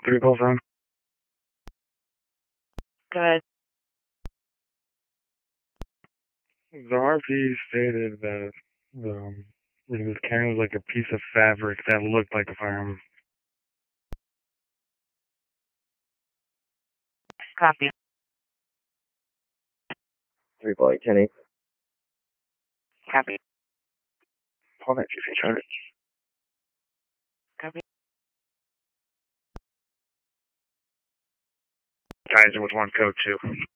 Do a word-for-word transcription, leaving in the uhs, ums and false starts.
Three calls on. Good. The R P stated that um, it was carrying like a piece of fabric that looked like a firearm. Copy. Three Flight ten eight. Copy. Call that Chief H R. Copy. Kaiser with one code two.